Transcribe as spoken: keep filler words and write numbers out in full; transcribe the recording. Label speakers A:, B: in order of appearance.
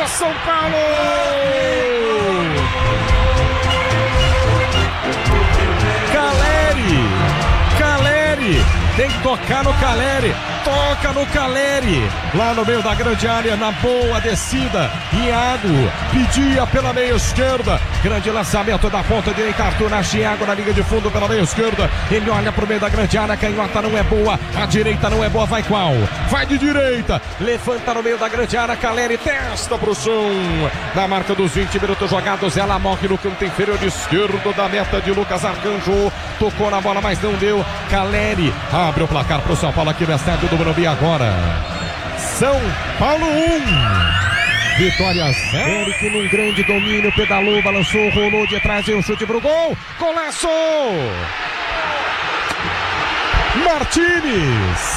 A: para São Paulo! Caleri! Caleri! Tem que tocar no Caleri, toca no Caleri, lá no meio da grande área, na boa descida. Iago pedia pela meia esquerda, grande lançamento da ponta direita, Arthur Nasce, Iago na linha de fundo pela meia esquerda, ele olha pro meio da grande área, a canhota não é boa, a direita não é boa, vai qual? Vai de direita, levanta no meio da grande área, Caleri testa pro chão, na marca dos vinte minutos jogados, ela morre no canto inferior esquerdo da meta de Lucas Arcanjo, tocou na bola, mas não deu. Caleri abre o placar pro São Paulo aqui no estádio do Morumbi agora. São Paulo um, Vitória zero. Eric num grande domínio, pedalou, balançou, rolou de trás, veio o chute pro gol, golaço! Martínez